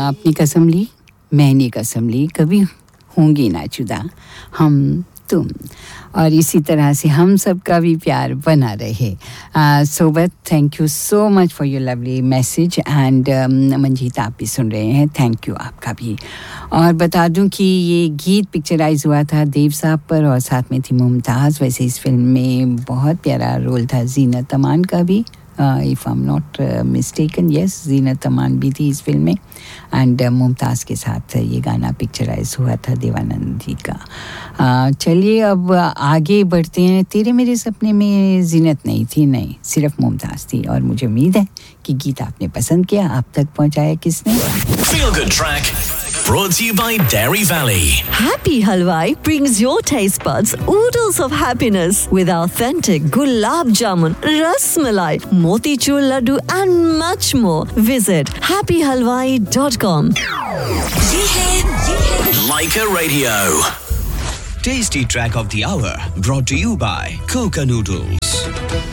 अपनी कसम ली, मैंने कसम ली, कभी होंगी ना जुदा हम तुम, और इसी तरह से हम सब का भी प्यार बना रहे. सोबत, thank you so much for your lovely message. And Manjeet, आप भी सुन रहे हैं, थैंक यू आपका भी. और बता दूं कि ये गीत पिक्चराइज हुआ था देव साहब पर, और साथ में थी मुमताज़. वैसे इस फिल्म में बहुत प्यारा रोल था ज़ीनत अमान का भी, if I am not mistaken. Yes, Zeenat Aman भी थी इस फिल्म में. एंड मुमताज़ के साथ ये गाना पिक्चराइज हुआ था देवानंद जी का. चलिए अब आगे बढ़ते हैं. तेरे मेरे सपने में ज़ीनत नहीं थी, नहीं, सिर्फ मुमताज़ थी. और मुझे उम्मीद है कि गीत आपने पसंद किया. आप तक पहुंचाया किसने? Feel Good Track, brought to you by Dairy Valley. Happy Halwai brings your taste buds oodles of happiness with authentic gulab jamun, ras malai, motichur laddu and much more. Visit happyhalwai.com. Leica Radio. Tasty track of the hour brought to you by Coca Noodles.